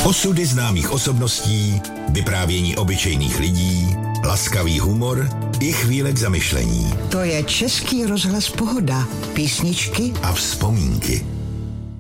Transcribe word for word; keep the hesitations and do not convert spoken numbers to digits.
Osudy známých osobností, vyprávění obyčejných lidí, laskavý humor i chvíle k zamyšlení. To je Český rozhlas Pohoda. Písničky A vzpomínky.